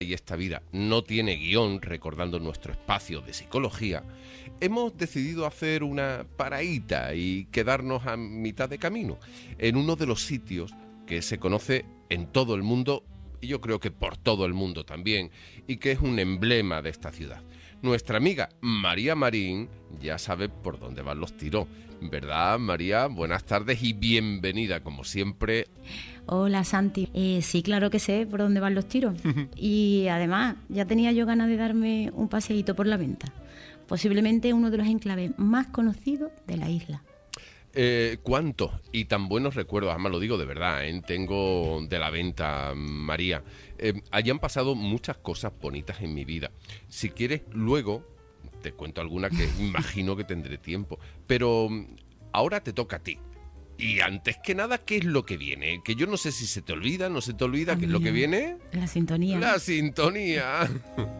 y esta vida no tiene guión, recordando nuestro espacio de psicología, hemos decidido hacer una paradita y quedarnos a mitad de camino en uno de los sitios que se conoce en todo el mundo, y yo creo que por todo el mundo también, y que es un emblema de esta ciudad. Nuestra amiga María Marín ya sabe por dónde van los tiros, ¿verdad, María? Buenas tardes y bienvenida, como siempre. Hola, Santi. Sí, claro que sé por dónde van los tiros. Y además, ya tenía yo ganas de darme un paseíto por la Venta. Posiblemente uno de los enclaves más conocidos de la isla. ¿Cuántos y tan buenos recuerdos? Además lo digo de verdad, tengo de la Venta, María. Allí han pasado muchas cosas bonitas en mi vida. Si quieres, luego te cuento alguna que imagino que tendré tiempo. Pero ahora te toca a ti. Y antes que nada, ¿qué es lo que viene? Que yo no sé si se te olvida, no se te olvida, ¿qué es lo que viene? La sintonía. La sintonía.